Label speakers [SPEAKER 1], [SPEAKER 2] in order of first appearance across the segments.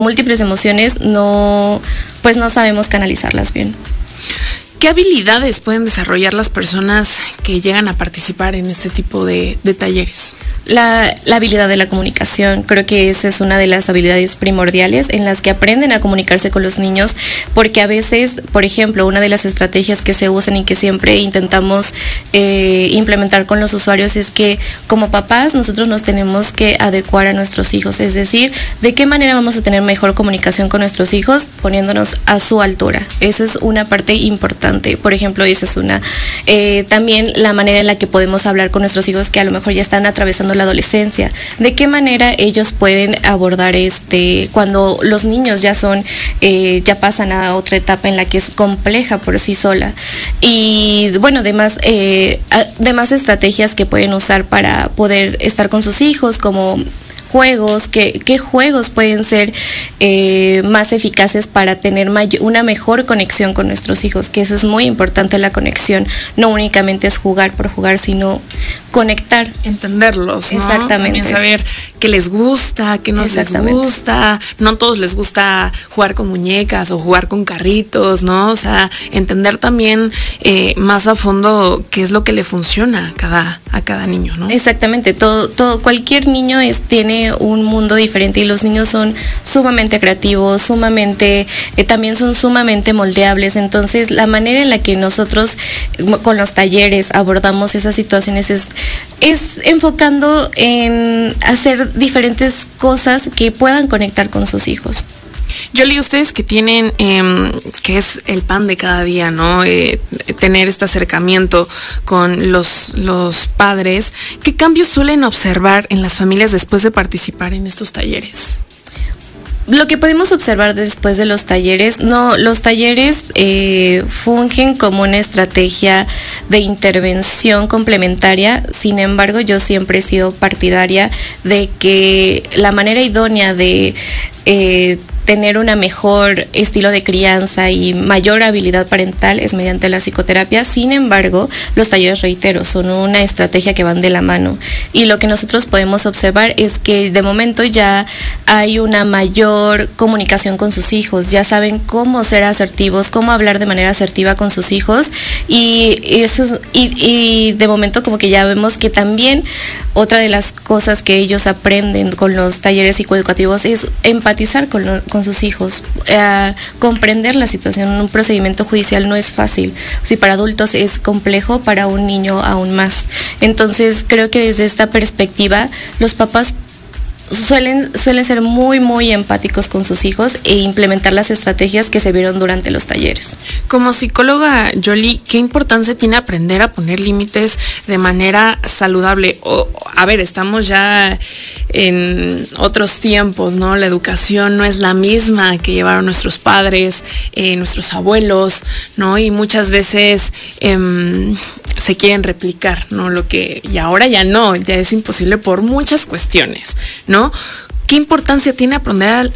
[SPEAKER 1] múltiples emociones pues no sabemos canalizarlas bien.
[SPEAKER 2] ¿Qué habilidades pueden desarrollar las personas que llegan a participar en este tipo de talleres?
[SPEAKER 1] La habilidad de la comunicación, creo que esa es una de las habilidades primordiales en las que aprenden a comunicarse con los niños, porque a veces, por ejemplo, una de las estrategias que se usan y que siempre intentamos implementar con los usuarios es que como papás nosotros nos tenemos que adecuar a nuestros hijos, es decir, de qué manera vamos a tener mejor comunicación con nuestros hijos poniéndonos a su altura. Esa es una parte importante, por ejemplo, esa es una. También la manera en la que podemos hablar con nuestros hijos que a lo mejor ya están atravesando la adolescencia, de qué manera ellos pueden abordar cuando los niños ya ya pasan a otra etapa en la que es compleja por sí sola. Y bueno, además estrategias que pueden usar para poder estar con sus hijos, como juegos, qué juegos pueden ser más eficaces para tener una mejor conexión con nuestros hijos, que eso es muy importante, la conexión. No únicamente es jugar por jugar, sino conectar.
[SPEAKER 2] Entenderlos, ¿no?
[SPEAKER 1] Exactamente.
[SPEAKER 2] También saber qué les gusta, qué no les gusta. No a todos les gusta jugar con muñecas o jugar con carritos, ¿no? O sea, entender también más a fondo qué es lo que le funciona a cada niño, ¿no?
[SPEAKER 1] Exactamente. Cualquier niño tiene un mundo diferente y los niños son sumamente creativos, también son sumamente moldeables. Entonces, la manera en la que nosotros con los talleres abordamos esas situaciones es enfocando en hacer diferentes cosas que puedan conectar con sus hijos.
[SPEAKER 2] Yoli, ustedes que tienen, que es el pan de cada día, ¿no? Tener este acercamiento con los padres, ¿qué cambios suelen observar en las familias después de participar en estos talleres?
[SPEAKER 1] Lo que podemos observar después de los talleres, los talleres fungen como una estrategia de intervención complementaria. Sin embargo, yo siempre he sido partidaria de que la manera idónea de tener una mejor estilo de crianza y mayor habilidad parental es mediante la psicoterapia. Sin embargo, los talleres, reitero, son una estrategia que van de la mano. Y lo que nosotros podemos observar es que de momento ya hay una mayor comunicación con sus hijos, ya saben cómo ser asertivos, cómo hablar de manera asertiva con sus hijos, y de momento como que ya vemos que también otra de las cosas que ellos aprenden con los talleres psicoeducativos es empatizar con sus hijos, comprender la situación. Un procedimiento judicial no es fácil, si para adultos es complejo, para un niño aún más. Entonces creo que desde esta perspectiva los papás suelen ser muy, muy empáticos con sus hijos e implementar las estrategias que se vieron durante los talleres.
[SPEAKER 2] Como psicóloga, Yoli, ¿qué importancia tiene aprender a poner límites de manera saludable? Estamos ya en otros tiempos, ¿no? La educación no es la misma que llevaron nuestros padres, nuestros abuelos, ¿no? Y muchas veces se quieren replicar, ¿no? Y ahora ya no, ya es imposible por muchas cuestiones, ¿no? ¿Qué importancia tiene aprender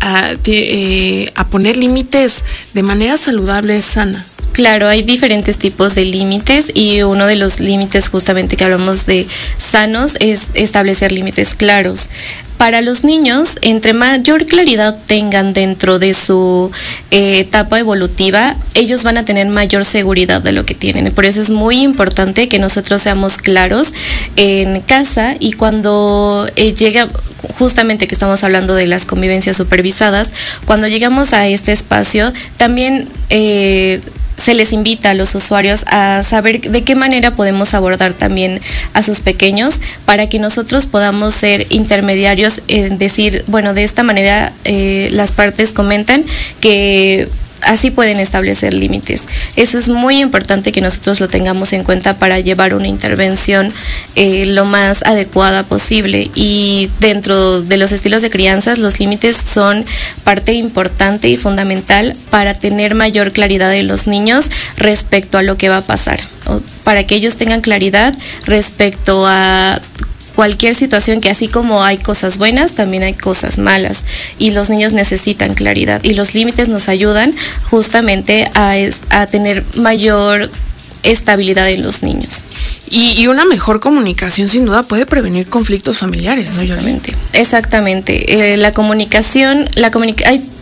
[SPEAKER 2] a poner límites de manera saludable, sana?
[SPEAKER 1] Claro, hay diferentes tipos de límites y uno de los límites justamente que hablamos de sanos es establecer límites claros. Para los niños, entre mayor claridad tengan dentro de su etapa evolutiva, ellos van a tener mayor seguridad de lo que tienen. Por eso es muy importante que nosotros seamos claros en casa, y cuando llega, justamente que estamos hablando de las convivencias supervisadas, cuando llegamos a este espacio, también se les invita a los usuarios a saber de qué manera podemos abordar también a sus pequeños, para que nosotros podamos ser intermediarios en decir, bueno, de esta manera las partes comentan que así pueden establecer límites. Eso es muy importante que nosotros lo tengamos en cuenta para llevar una intervención lo más adecuada posible. Y dentro de los estilos de crianza, los límites son parte importante y fundamental para tener mayor claridad de los niños respecto a lo que va a pasar, para que ellos tengan claridad respecto a cualquier situación, que así como hay cosas buenas, también hay cosas malas, y los niños necesitan claridad, y los límites nos ayudan justamente a tener mayor estabilidad en los niños.
[SPEAKER 2] Y una mejor comunicación sin duda puede prevenir conflictos familiares, ¿no?
[SPEAKER 1] Exactamente. La comunicación, hay